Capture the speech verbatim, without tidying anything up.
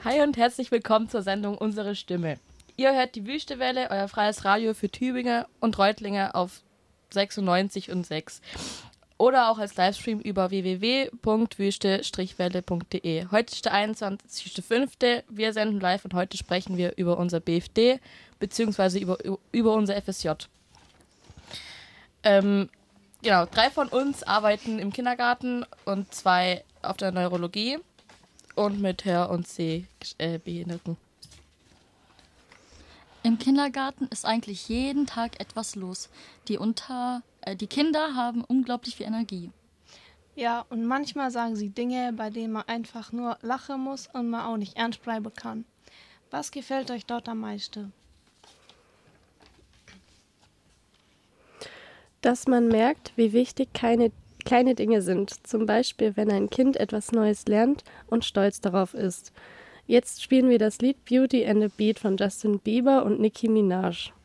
Hi und herzlich willkommen zur Sendung Unsere Stimme. Ihr hört die Wüstewelle, euer freies Radio für Tübingen und Reutlinger auf sechsundneunzig und sechs. Oder auch als Livestream über w w w punkt wüste welle punkt d e. Heute ist der einundzwanzigster fünfte Wir senden live und heute sprechen wir über unser B F D beziehungsweise über, über unser F S J. Ähm, genau, drei von uns arbeiten im Kindergarten und zwei auf der Neurologie und mit Hör- und Sehbehinderten. Im Kindergarten ist eigentlich jeden Tag etwas los. Die, unter, äh, die Kinder haben unglaublich viel Energie. Ja, und manchmal sagen sie Dinge, bei denen man einfach nur lachen muss und man auch nicht ernst bleiben kann. Was gefällt euch dort am meisten? Dass man merkt, wie wichtig keine, kleine Dinge sind. Zum Beispiel, wenn ein Kind etwas Neues lernt und stolz darauf ist. Jetzt spielen wir das Lied Beauty and the Beat von Justin Bieber und Nicki Minaj.